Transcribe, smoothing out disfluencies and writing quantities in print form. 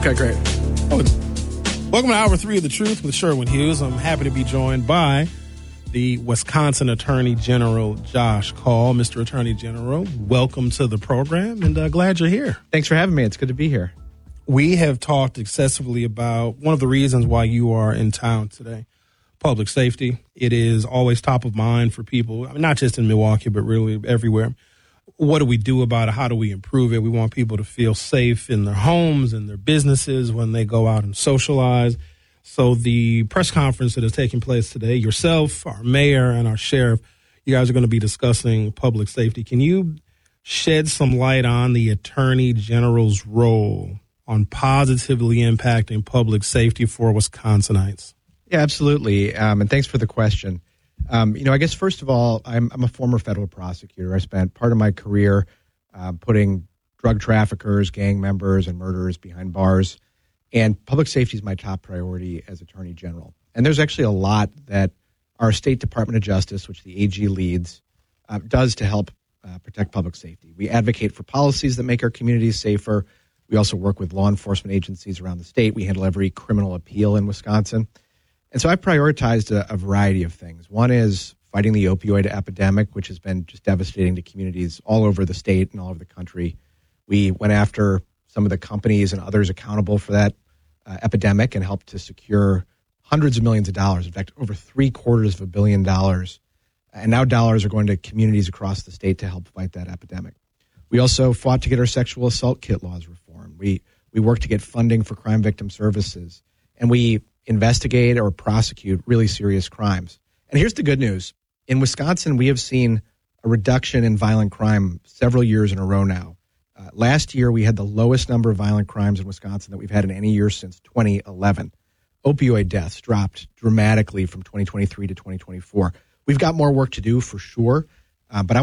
Okay, great. Welcome to Hour 3 of The Truth with Sherwin Hughes. I'm happy to be joined by the Wisconsin Attorney General, Josh Kaul. Mr. Attorney General, welcome to the program, and glad you're here. Thanks for having me. It's good to be here. We have talked excessively about one of the reasons why you are in town today, public safety. It is always top of mind for people, I mean, not just in Milwaukee, but really everywhere. What do we do about it? How do we improve it? We want people to feel safe in their homes and their businesses when they go out and socialize. So the press conference that is taking place today, yourself, our mayor, and our sheriff, you guys are going to be discussing public safety. Can you shed some light on the Attorney General's role on positively impacting public safety for Wisconsinites? Yeah, absolutely. And thanks for the question. I guess, first of all, I'm a former federal prosecutor. I spent part of my career putting drug traffickers, gang members, and murderers behind bars. And public safety is my top priority as Attorney General. And there's actually a lot that our State Department of Justice, which the AG leads, does to help protect public safety. We advocate for policies that make our communities safer. We also work with law enforcement agencies around the state. We handle every criminal appeal in Wisconsin. And so I prioritized a variety of things. One is fighting the opioid epidemic, which has been just devastating to communities all over the state and all over the country. We went after some of the companies and others accountable for that epidemic and helped to secure hundreds of millions of dollars. In fact, over $750 million. And now dollars are going to communities across the state to help fight that epidemic. We also fought to get our sexual assault kit laws reformed. We worked to get funding for crime victim services. And we investigate or prosecute really serious crimes. And here's the good news. In Wisconsin, we have seen a reduction in violent crime several years in a row now. Last year, we had the lowest number of violent crimes in Wisconsin that we've had in any year since 2011. Opioid deaths dropped dramatically from 2023 to 2024. We've got more work to do for sure, but I